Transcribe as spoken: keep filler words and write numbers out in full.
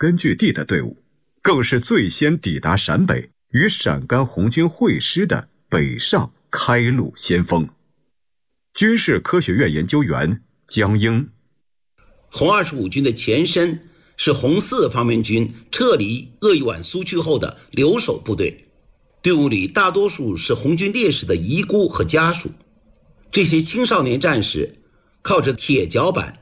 根据地的队伍，更是最先抵达陕北，与陕甘红军会师的北上开路先锋。军事科学院研究员江英， 红二十五军的前身是红四方面军撤离鄂豫皖苏区后的留守部队，队伍里大多数是红军烈士的遗孤和家属。这些青少年战士靠着铁脚板